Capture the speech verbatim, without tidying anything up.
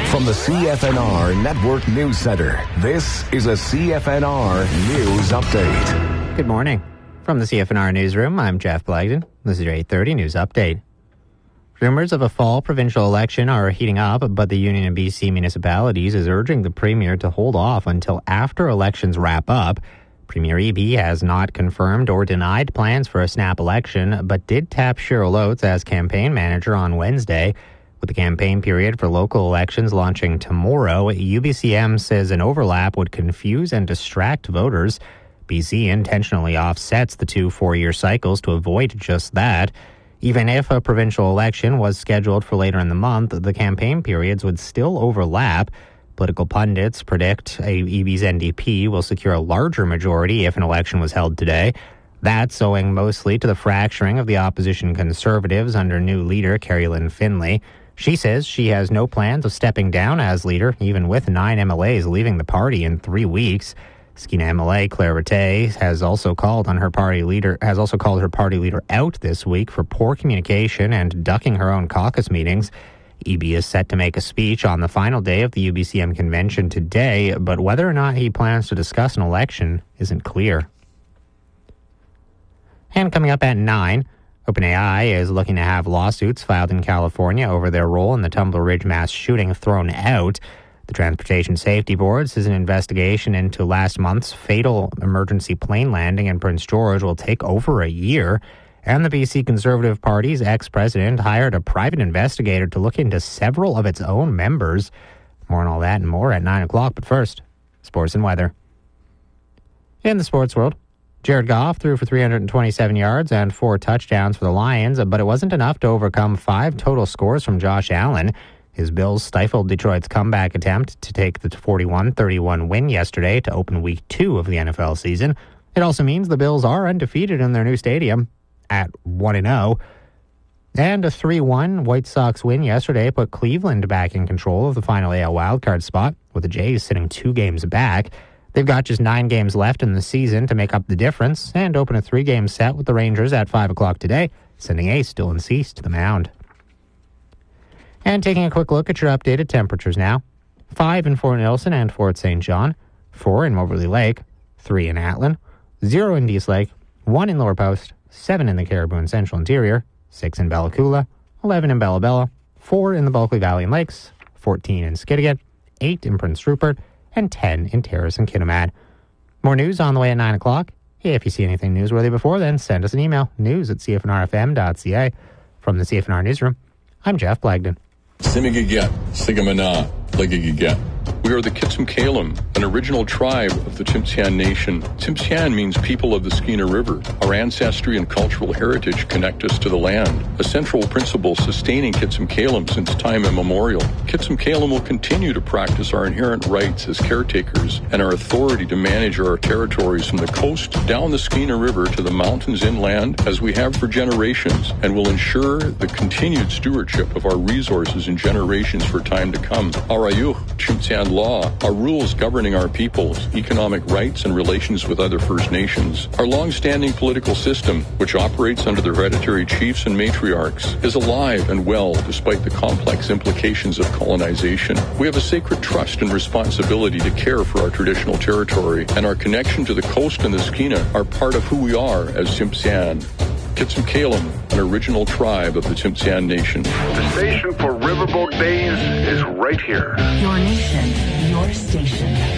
From the C F N R Network News Center, this is a C F N R News Update. Good morning. From the C F N R Newsroom, I'm Jeff Blagden. This is your eight thirty News Update. Rumors of a fall provincial election are heating up, but the Union of B C Municipalities is urging the Premier to hold off until after elections wrap up. Premier Eby has not confirmed or denied plans for a snap election, but did tap Cheryl Oates as campaign manager on Wednesday. With the campaign period for local elections launching tomorrow, U B C M says an overlap would confuse and distract voters. B C intentionally offsets the two four-year cycles to avoid just that. Even if a provincial election was scheduled for later in the month, the campaign periods would still overlap. Political pundits predict a Eby's N D P will secure a larger majority if an election was held today. That's owing mostly to the fracturing of the opposition Conservatives under new leader Carrie-Lynne Finlay. She says she has no plans of stepping down as leader, even with nine M L As leaving the party in three weeks. Skeena M L A Claire Rattay has also called on her party leader has also called her party leader out this week for poor communication and ducking her own caucus meetings. Eby is set to make a speech on the final day of the U B C M convention today, but whether or not he plans to discuss an election isn't clear. And coming up at nine, OpenAI is looking to have lawsuits filed in California over their role in the Tumbler Ridge mass shooting thrown out. The Transportation Safety Board says an investigation into last month's fatal emergency plane landing in Prince George will take over a year. And the B C Conservative Party's ex-president hired a private investigator to look into several of its own members. More on all that and more at nine o'clock. But first, sports and weather. In the sports world, Jared Goff threw for three hundred twenty-seven yards and four touchdowns for the Lions, but it wasn't enough to overcome five total scores from Josh Allen. His Bills stifled Detroit's comeback attempt to take the forty-one thirty-one win yesterday to open week two of the N F L season. It also means the Bills are undefeated in their new stadium at one and oh. And a three one White Sox win yesterday put Cleveland back in control of the final A L wildcard spot, with the Jays sitting two games back. They've got just nine games left in the season to make up the difference and open a three-game set with the Rangers at five o'clock today, sending Ace Dylan Cease to the mound. And taking a quick look at your updated temperatures now. five in Fort Nelson and Fort Saint John, four in Moberly Lake, three in Atlin, zero in Dease Lake, one in Lower Post, seven in the Caribou and Central Interior, six in Bella Coola, eleven in Bella Bella, four in the Bulkley Valley and Lakes, fourteen in Skidegate, eight in Prince Rupert, and ten in Terrace and Kitimat. More news on the way at nine o'clock. If you see anything newsworthy before then, send us an email, news at c f n r f m dot c a. From the C F N R Newsroom, I'm Jeff Blagden. Simigigat, Sigamana, Ligigigat. We are the Kitsum-Kalem, an original tribe of the Tsimshian Nation. Tsimshian means people of the Skeena River. Our ancestry and cultural heritage connect us to the land, a central principle sustaining Kitsum-Kalem since time immemorial. Kitsum-Kalem will continue to practice our inherent rights as caretakers and our authority to manage our territories from the coast down the Skeena River to the mountains inland as we have for generations, and will ensure the continued stewardship of our resources in generations for time to come. Arayuh, Tsimshian law, our rules governing our peoples, economic rights, and relations with other First Nations. Our long-standing political system, which operates under the hereditary chiefs and matriarchs, is alive and well despite the complex implications of colonization. We have a sacred trust and responsibility to care for our traditional territory, and our connection to the coast and the Skeena are part of who we are as Tsimshian. Kitsum-Kalem, an original tribe of the Tsimshian Nation. The station for Riverboat Days is right here. Your nation,